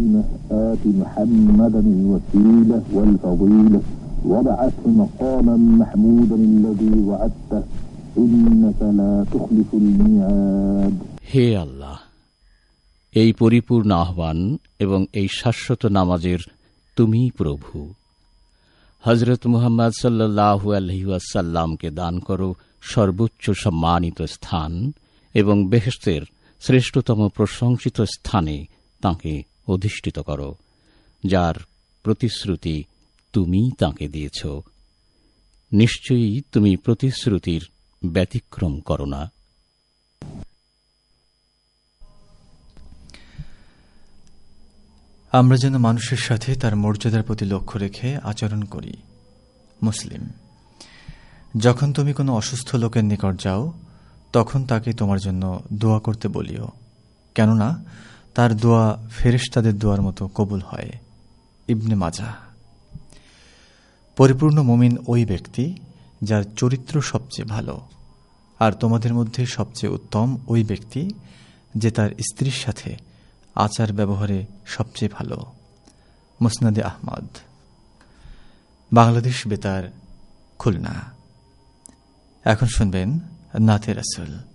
آت محمدا الوسيلة والفضيلة وابعثه مقاما محمودا الذي وعدته إنك لا تخلف الميعاد. হে আল্লাহ, এই পরিপূর্ণ আহ্বান এবং এই শাশ্বত নামাজের তুমি প্রভু। হযরত মুহাম্মদ সাল্লাল্লাহু আলাইহি ওয়াসাল্লামকে দান করো সর্বোচ্চ সম্মানিত স্থান এবং বেহেশতের শ্রেষ্ঠতম প্রশংসিত স্থানে তাঁকে অধিষ্ঠিত করো, যার প্রতিশ্রুতি তুমি তাঁকে দিয়েছ। নিশ্চয়ই তুমি প্রতিশ্রুতির ব্যতিক্রম করো না। আমরা যেন মানুষের সাথে তার মর্যাদার প্রতি লক্ষ্য রেখে আচরণ করি। মুসলিম। যখন তুমি কোনো অসুস্থ লোকের নিকট যাও, তখন তাকে তোমার জন্য দোয়া করতে বলিও, কেননা তার দোয়া ফেরেশতাদের দোয়ার মতো কবুল হয়। ইবনে মাজাহ। পরিপূর্ণ মুমিন ওই ব্যক্তি যার চরিত্র সবচেয়ে ভালো, আর তোমাদের মধ্যে সবচেয়ে উত্তম ওই ব্যক্তি যে তার স্ত্রীর সাথে আচার ব্যবহারে সবচেয়ে ভালো। মুসনাদে আহমদ। বাংলাদেশ বেতার, খুলনা। এখন শুনবেন নাতে রাসূল।